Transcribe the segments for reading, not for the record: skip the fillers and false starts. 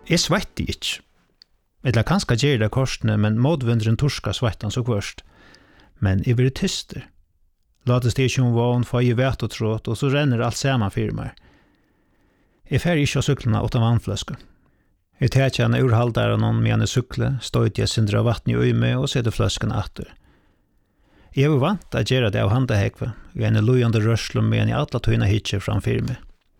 Jeg svetti ikke. Eller kanskje gjør det korsene, men modvindren torska svettan så kvørst. Men jeg blir tyster. Lates det ikke om vågen, for jeg vet og tråd, og så renner alt sammen for meg. Jeg fer ikke av syklene uten vannfløske. Jeg tar ikke en urhaldere noen med en sykle, støyt jeg syndre av vatten i øyme og setter fløsken etter. Jeg er vant til å gjøre det av handahekve, og en lojende rørsel med en i alle tøyne hitcher framfor meg.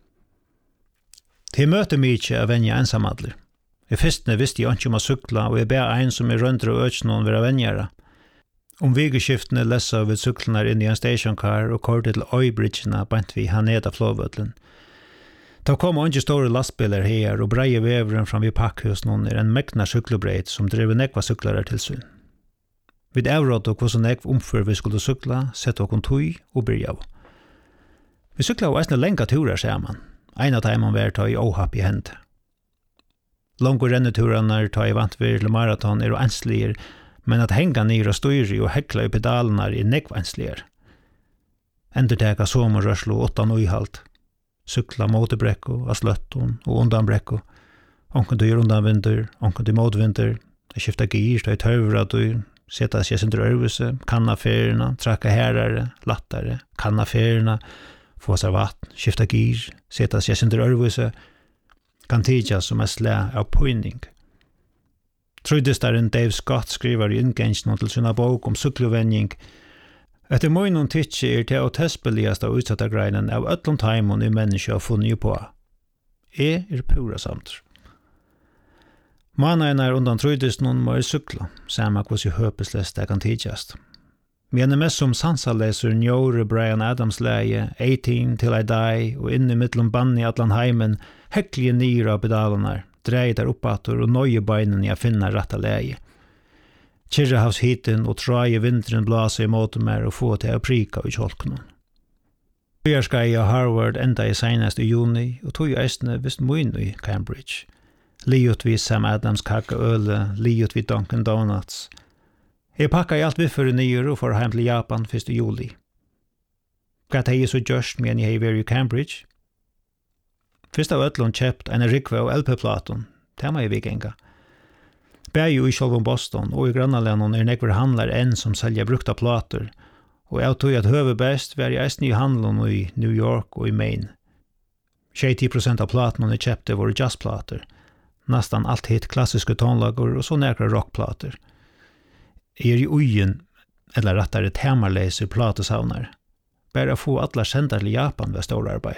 Til møte mye av venja ensamadler. I fyrstene visste jeg ikke om å sykla, og jeg ber en som røndre og øks noen være venjere. Om vigeskiftene lesa vi syklene inn i en stationcar og kortet til øybridgene bant vi her ned av flåvødlen. Da kom ikke store lastbiler her, og breie veveren fram vid pakkhus noen en mekna syklebreit som drev nekva syklere til syn. Vi avrådde hvordan nekv omfør vi skulle sykla, sette okon tøy og byrja av. Vi sykla av eisne lenga turer sammen. Ein av dem var ta i åhapp i hend. Lange renneturene ta i vant vir til maraton og enslige, men at henga nir og styri og hekla i pedalene nekva enslige. Enderteka sommerrørslo 8 nøyhalt. Sykla motorbrekko, av sløtton og undanbrekko. Onken dyr undanvinder, onken dyr motvinder. Skifta gir, ta i tøvra dyr. Seta seg sin drøvelse, kanna ferierna, trakka herare, lattare, kanna ferierna, få seg vatten, skifta gir, seta seg sin drøvelse, kan tidja som slæ av poinning. Trudistaren Dave Scott skriver i inngensjen til sina bok om sykluvenning. Etter møgnon tidsi til å testbeligaste av utsatta greinen av öllum taimon i menneska funnet på. Pura samtur. Manaen undan trudisnon må sykla, samme hos i høpeslest det kan tidjast. Men mest som sansaleser njore Brian Adams leie, 18 Till I Die, og inni mittlom bann i atlan heimen, heklige nyra av pedalanar, dreie der oppator og nøye beinen i a finna ratta leie. Kyrrehavshiten og traje vinteren blase i måte mer og få til å prika i kjolkenen. Byarskai av Harvard enda i senest i juni, og tog eisne vist mun i Cambridge. Liot vid Sam Adams kaka øle, liot vid Dunkin' Donuts. Jeg pakka i alt viffer i nyer og for heim til Japan 1. juli. Gat hei så gjørst med en jeg var i Cambridge. Fyrst av øtlån kjøpt en rikve av LP-platon, tema i vikenga. Bæg jo i sjølvom Boston og i grannalenen nekver handlar enn som selger brukta plater, og jeg tog at høve best var i eisen i handelen i New York og i Maine. 60% av platene jeg kjøpte var jazzplater, nastan alt hit klassiske tonlager og så nekra rockplater. Jeg i ugen, eller rettare temarleser platesavnar, bare få alla sender til Japan ved stor arbeid.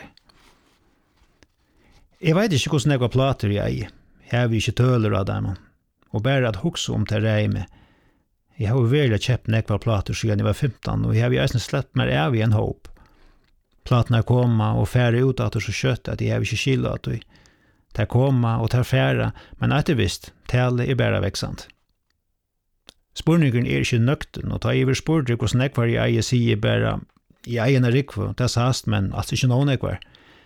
Jeg vet ikke hvordan nekva plater jeg har vi ikke tøler av dem, og bare at hukse om til reime. Jeg har veldig kjøpt nekva plater siden jeg var 15, og jeg har eisen slett mer av i en håp. Platene koma og færre ut at det så kjøtt at jeg har ikke skillet at de. De koma og tar færre, men ettervisst, tale bare veksant. Spurningen ikke nøkten, og ta iver spurning hvordan nekvar jeg sier bare i egen rikve, det sast, men altså ikke noen nekvar.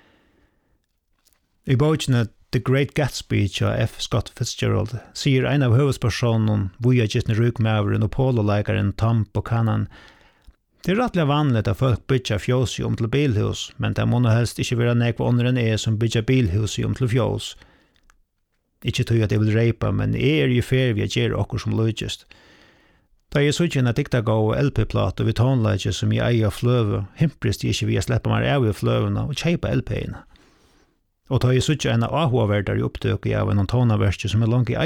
I bøkene The Great Gatsby av F. Scott Fitzgerald sier en av høvespersonen vuja gittne rukmaveren og pololeikaren Tom Buchanan. Det rettelig vanligt at folk bytja fjås om til bilhus, men det må helst ikke være nekva under enn som bytja bilhus om til fjås. Ikke tog at jeg vil reipa, men jeg i fer vi at gjøre okkur som løgjest. Da jeg suttje en dikta gå LP-plate og vi tonleikje som jeg eier fløve, himprist jeg ikke vi sleppa meg av i fløvene og kjeipa LP-ene. Og da jeg suttje en ahua-verdar i opptøk av en tonaverste som langt i